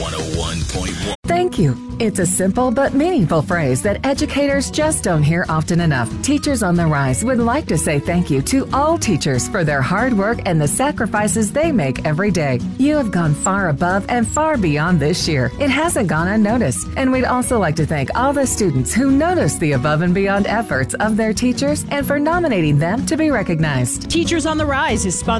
101.1. Thank you. It's a simple but meaningful phrase that educators just don't hear often enough. Teachers on the Rise would like to say thank you to all teachers for their hard work and the sacrifices they make every day. You have gone far above and far beyond this year. It hasn't gone unnoticed. And we'd also like to thank all the students who noticed the above and beyond efforts of their teachers and for nominating them to be recognized. Teachers on the Rise is sponsored